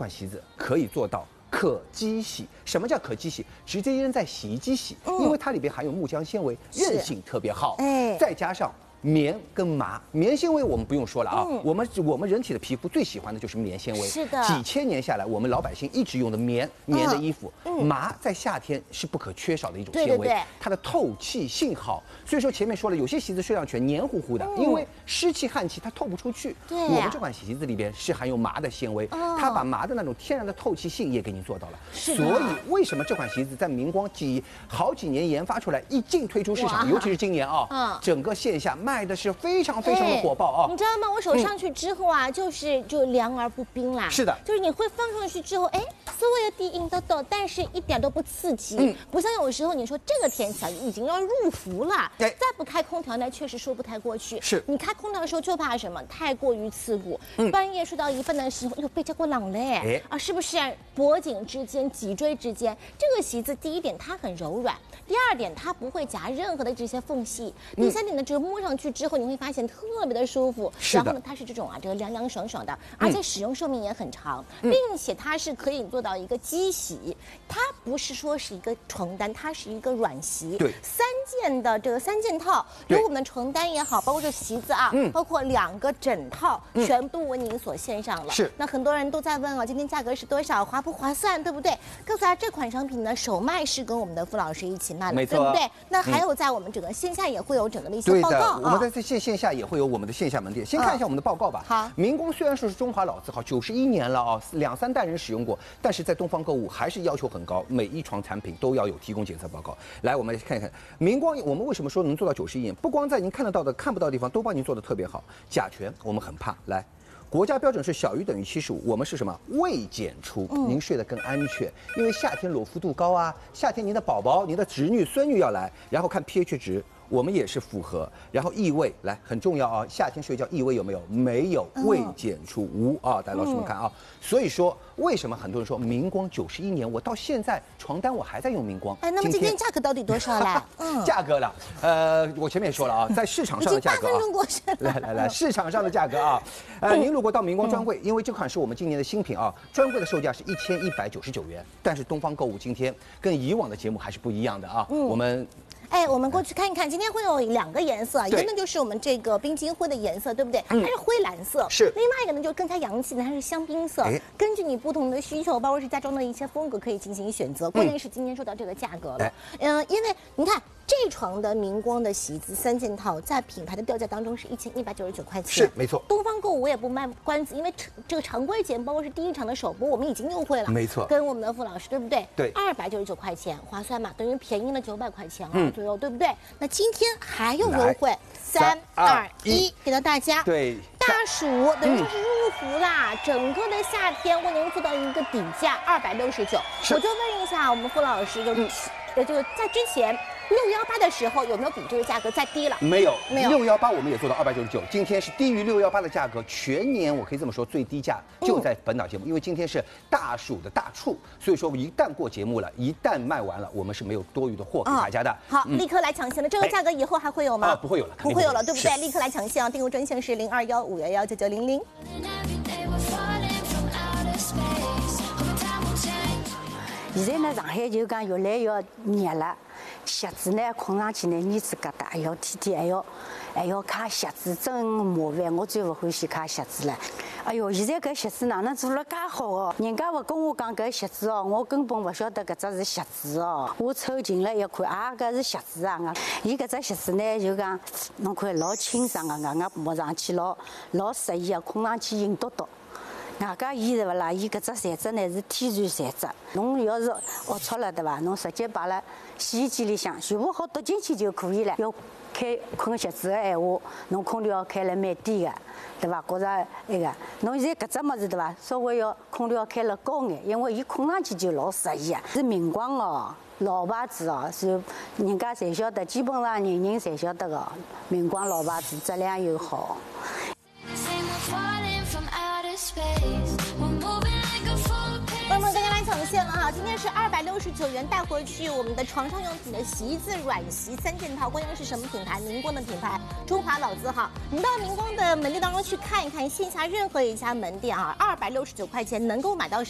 款席子可以做到可机洗。什么叫可机洗？直接扔在洗衣机洗，因为它里边含有木浆纤维，韧性特别好。再加上棉跟麻，棉纤维我们不用说了啊，我们人体的皮肤最喜欢的就是棉纤维。 是的， 几千年下来，我们老百姓一直用的棉的衣服，麻在夏天是不可缺少的一种纤维，它的透气性好。所以说前面说了，有些席子睡上去黏糊糊的，因为湿气汗气它透不出去。我们这款洗席子里边是含有麻的纤维，它把麻的那种天然的透气性也给你做到了。所以为什么这款席子在明光好几年研发出来，一经推出市场，尤其是今年啊，整个线下卖的是非常非常的火爆啊！ 你知道吗？我手上去之后啊，就凉而不冰啦。是的， 就是你会放上去之后，稍微有点硬抖抖，但是一点都不刺激。不像有时候你说这个天气啊，已经要入伏了，再不开空调呢，确实说不太过去。 是你开空调的时候就怕什么？太过于刺骨。半夜睡到一半的时候，又被叫过冷嘞，是不是？脖颈之间、脊椎之间，这个席子第一点它很柔软，第二点它不会夹任何的这些缝隙，第三点呢，就是摸上去之后你会发现特别的舒服。然后呢，它是这种这个凉凉爽爽的，而且使用寿命也很长，并且它是可以做到一个机洗，它不是说是一个床单，它是一个软席。 对 ，3件套，有我们的床单也好，包括这席子啊，包括2个枕套，全部为您所献上了。 是， 那很多人都在问今天价格是多少，划不划算，对不对？告诉大家，这款商品呢，首卖是跟我们的傅老师一起卖了， 没错， 对不对？那还有在我们整个线下也会有整个的一些报告。 我们在线下也会有我们的线下门店。先看一下我们的报告吧。 好， 明光虽然说是中华老字号，91年了啊，2、3代人使用过，但是在东方购物还是要求很高，每一床产品都要有提供检测报告。来，我们看一看明光，我们为什么说能做到91年？不光在您看得到的、看不到的地方都帮您做的特别好。甲醛我们很怕，来。国家标准是小于等于75，我们是什么？未检出，您睡得更安全。因为夏天裸肤度高啊，夏天您的宝宝、您的侄女、孙女要来，然后看 pH 值。我们也是符合，然后异味来很重要啊，夏天睡觉异味有没有？没有，未检出无啊，大家老师们看啊。所以说，为什么很多人说明光91年，我到现在床单我还在用明光？ 那么今天价格到底多少啦？ 价格了，我前面也说了啊，在市场上的价格来，市场上的价格啊，您如果到明光专柜，因为这款是我们今年的新品啊，专柜的售价是1199元，但是东方购物今天跟以往的节目还是不一样的啊，我们。 我们过去看一看，今天会有2个颜色，一个呢就是我们这个冰晶灰的颜色，对不对？它是灰蓝色。 是。 另外一个呢就更加洋气的，它是香槟色。根据你不同的需求，包括是家装的一些风格，可以进行选择。关键是今天说到这个价格了，因为你看。这床的明光的席子3件套，在品牌的标价当中是1199块钱， 是没错。 东方购物我也不卖关子，因为这个常规节目，包括是第1场的首播，我们已经优惠了， 没错。跟我们的傅老师，对不对？ 对 ，299块钱，划算嘛？等于便宜了900块钱左右，对不对？那今天还有优惠，3、2、1，给到大家。 对， 大暑等于说是入伏啦，整个的夏天为您做到一个底价269。我就问一下我们傅老师，就是在之前。618的时候有没有比这个价格再低了？ 没有，618我们也做到299，今天是低于618的价格，全年我可以这么说，最低价就在本档节目，因为今天是大暑的大促，所以说一旦过节目了，一旦卖完了，我们是没有多余的货给大家的。 好，立刻来抢先了，这个价格以后还会有吗？ 不会有了， 不会有了，对不对？立刻来抢先啊！订购专线是0215119900。 现在呢，上海就讲越来越热了，席子呢困上去呢，腻子疙瘩，天天还要卡席子，真麻烦。我最不欢喜卡席子了。哎哟，现在搿席子哪能做了介好哦？人家勿跟我讲搿席子哦，我根本勿晓得搿只是席子哦。我凑近了一看，搿是席子啊！伊搿只席子呢，就讲侬看老清爽个，摸上去老适意个，困上去硬笃笃。外加伊是勿啦？伊搿只材质呢是天然材质，侬要是龌龊了对伐？侬直接摆辣洗衣机里向，全部好倒进去就可以了。要开困席子个闲话，侬空调要开了蛮低个，对伐？觉着那个，侬现在搿只物事对伐？稍微要空调开了高眼，因为伊困上去就老适意啊。是明光哦，老牌子哦，是人家侪晓得，基本上人人侪晓得个。明光老牌子，质量又好。 朋友们，大家来抢线了哈！今天是269元带回去我们的床上用品的席子软席3件套，关键是什么品牌？明光的品牌，中华老字号。你到明光的门店当中去看一看，线下任何一家门店啊，269块钱能够买到什么？